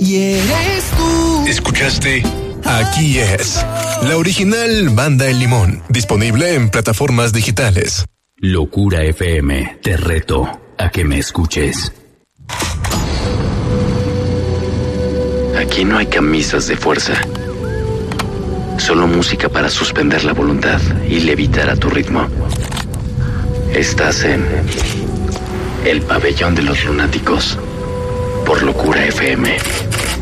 y eres tú. ¿Escuchaste? Aquí es la original Banda El Limón, disponible en plataformas digitales. Locura FM, te reto a que me escuches. Aquí no hay camisas de fuerza, solo música para suspender la voluntad y levitar a tu ritmo. Estás en el pabellón de los lunáticos por Locura FM.